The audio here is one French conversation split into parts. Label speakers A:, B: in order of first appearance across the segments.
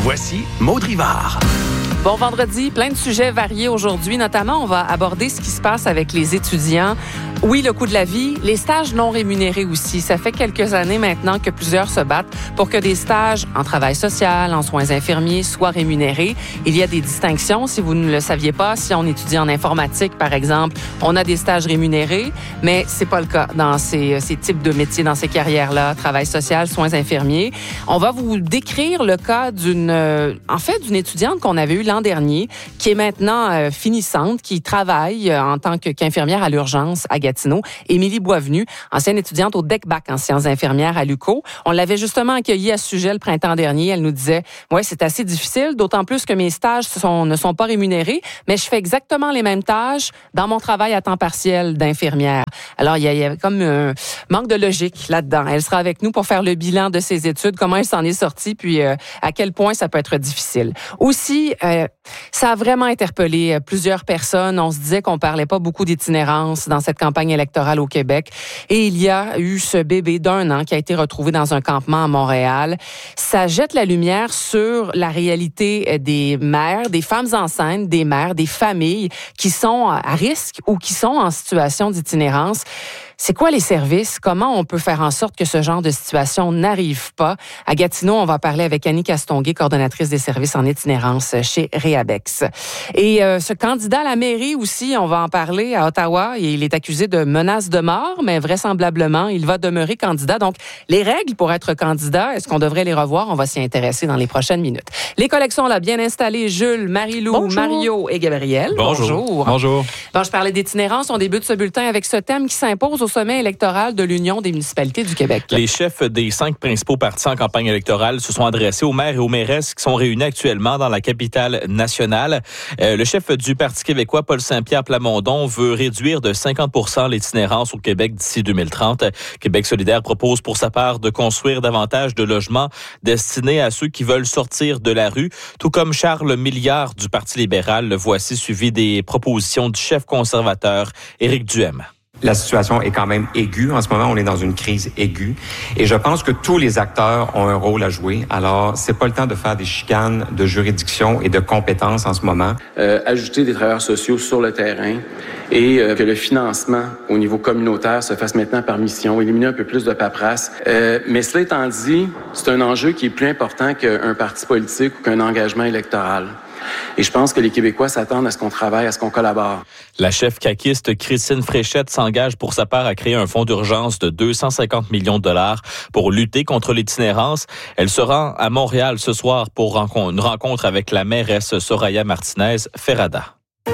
A: Voici Maud Rivard.
B: Bon vendredi, plein de sujets variés aujourd'hui. Notamment, on va aborder ce qui se passe avec les étudiants. Oui, le coût de la vie, les stages non rémunérés aussi. Ça fait quelques années maintenant que plusieurs se battent pour que des stages en travail social, en soins infirmiers soient rémunérés. Il y a des distinctions, si vous ne le saviez pas. Si on étudie en informatique, par exemple, on a des stages rémunérés, mais c'est pas le cas dans ces types de métiers, dans ces carrières-là, travail social, soins infirmiers. On va vous décrire le cas d'une étudiante qu'on avait eue l'an dernier, qui est maintenant finissante, qui travaille en tant qu'infirmière à l'urgence à Gatineau. Émilie Boisvenu, ancienne étudiante au DEC-Bac en sciences infirmières à l'UQO. On l'avait justement accueillie à ce sujet le printemps dernier. Elle nous disait, ouais, c'est assez difficile, d'autant plus que mes stages ne sont pas rémunérés, mais je fais exactement les mêmes tâches dans mon travail à temps partiel d'infirmière. Alors, il y a comme un manque de logique là-dedans. Elle sera avec nous pour faire le bilan de ses études, comment elle s'en est sortie, puis à quel point ça peut être difficile. Aussi, ça a vraiment interpellé plusieurs personnes. On se disait qu'on parlait pas beaucoup d'itinérance dans cette campagne électorale au Québec. Et il y a eu ce bébé d'1 an qui a été retrouvé dans un campement à Montréal. Ça jette la lumière sur la réalité des mères, des femmes enceintes, des mères, des familles qui sont à risque ou qui sont en situation d'itinérance. C'est quoi les services? Comment on peut faire en sorte que ce genre de situation n'arrive pas? À Gatineau, on va parler avec Annie Castonguay, coordonnatrice des services en itinérance chez Réabex. Et ce candidat à la mairie aussi, on va en parler à Ottawa. Il est accusé de menace de mort, mais vraisemblablement, il va demeurer candidat. Donc, les règles pour être candidat, est-ce qu'on devrait les revoir? On va s'y intéresser dans les prochaines minutes. Les collègues sont là, bien installés. Jules, Marie-Lou,
C: Bonjour.
B: Mario et Gabriel.
C: Bonjour. Bonjour.
B: Bon, je parlais d'itinérance. On débute ce bulletin avec ce thème qui s'impose au sommet électoral de l'Union des municipalités du Québec.
C: Les chefs des 5 principaux partis en campagne électorale se sont adressés aux maires et aux mairesses qui sont réunis actuellement dans la capitale nationale. Le chef du Parti québécois, Paul Saint-Pierre Plamondon, veut réduire de 50% l'itinérance au Québec d'ici 2030. Québec solidaire propose pour sa part de construire davantage de logements destinés à ceux qui veulent sortir de la rue, tout comme Charles Milliard du Parti libéral. Le voici suivi des propositions du chef conservateur Éric Duhem.
D: La situation est quand même aiguë. En ce moment, on est dans une crise aiguë. Et je pense que tous les acteurs ont un rôle à jouer. Alors, c'est pas le temps de faire des chicanes de juridiction et de compétences en ce moment.
E: Ajouter des travailleurs sociaux sur le terrain et que le financement au niveau communautaire se fasse maintenant par mission, éliminer un peu plus de paperasse. Mais cela étant dit, c'est un enjeu qui est plus important qu'un parti politique ou qu'un engagement électoral. Et je pense que les Québécois s'attendent à ce qu'on travaille, à ce qu'on collabore.
C: La chef caquiste Christine Fréchette s'engage pour sa part à créer un fonds d'urgence de 250 millions de dollars pour lutter contre l'itinérance. Elle se rend à Montréal ce soir pour une rencontre avec la mairesse Soraya Martinez-Ferrada.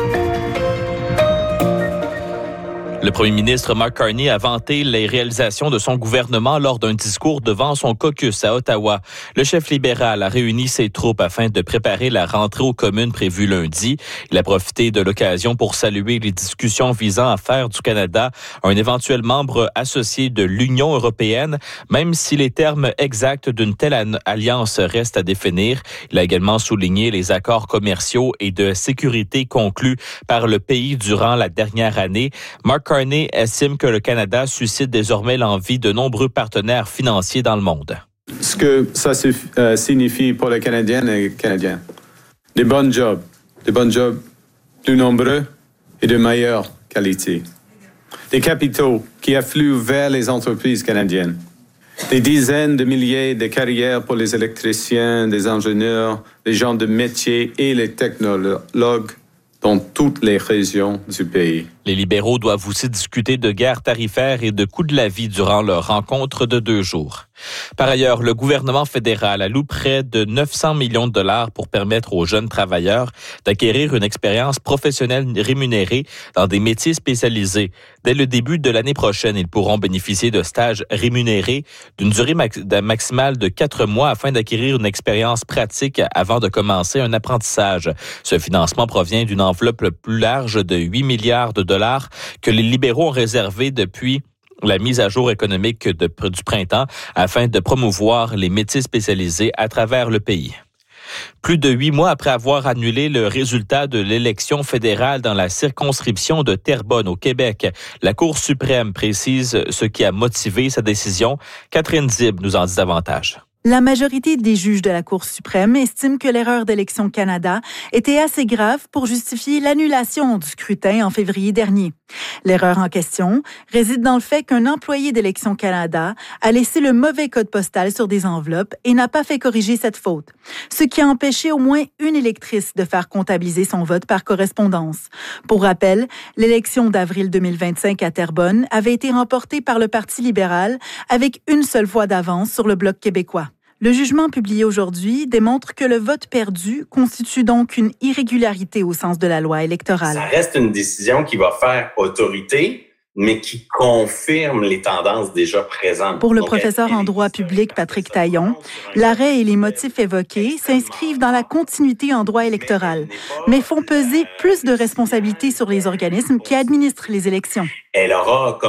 C: Le premier ministre Mark Carney a vanté les réalisations de son gouvernement lors d'un discours devant son caucus à Ottawa. Le chef libéral a réuni ses troupes afin de préparer la rentrée aux communes prévue lundi. Il a profité de l'occasion pour saluer les discussions visant à faire du Canada un éventuel membre associé de l'Union européenne, même si les termes exacts d'une telle alliance restent à définir. Il a également souligné les accords commerciaux et de sécurité conclus par le pays durant la dernière année. Mark Carney estime que le Canada suscite désormais l'envie de nombreux partenaires financiers dans le monde.
F: Ce que ça signifie pour les Canadiennes et les Canadiens, des bons jobs plus nombreux et de meilleure qualité. Des capitaux qui affluent vers les entreprises canadiennes. Des dizaines de milliers de carrières pour les électriciens, des ingénieurs, les gens de métier et les technologues dans toutes les régions du pays.
C: Les libéraux doivent aussi discuter de guerre tarifaire et de coût de la vie durant leur rencontre de 2 jours. Par ailleurs, le gouvernement fédéral alloue près de 900 millions de dollars pour permettre aux jeunes travailleurs d'acquérir une expérience professionnelle rémunérée dans des métiers spécialisés. Dès le début de l'année prochaine, ils pourront bénéficier de stages rémunérés d'une durée maximale de 4 mois afin d'acquérir une expérience pratique avant de commencer un apprentissage. Ce financement provient d'une enveloppe plus large de 8 milliards de dollars que les libéraux ont réservé depuis la mise à jour économique du printemps afin de promouvoir les métiers spécialisés à travers le pays. Plus de 8 mois après avoir annulé le résultat de l'élection fédérale dans la circonscription de Terrebonne au Québec, la Cour suprême précise ce qui a motivé sa décision. Catherine Zib nous en dit davantage.
A: La majorité des juges de la Cour suprême estiment que l'erreur d'Élections Canada était assez grave pour justifier l'annulation du scrutin en février dernier. L'erreur en question réside dans le fait qu'un employé d'Élections Canada a laissé le mauvais code postal sur des enveloppes et n'a pas fait corriger cette faute, ce qui a empêché au moins une électrice de faire comptabiliser son vote par correspondance. Pour rappel, l'élection d'avril 2025 à Terrebonne avait été remportée par le Parti libéral avec une seule voix d'avance sur le Bloc québécois. Le jugement publié aujourd'hui démontre que le vote perdu constitue donc une irrégularité au sens de la loi électorale.
G: Ça reste une décision qui va faire autorité, mais qui confirme les tendances déjà présentes.
A: Pour le professeur en droit public Patrick Taillon, l'arrêt et les motifs évoqués s'inscrivent dans la continuité en droit électoral, mais font peser plus de responsabilités sur les organismes qui administrent les élections.
G: Elle aura comme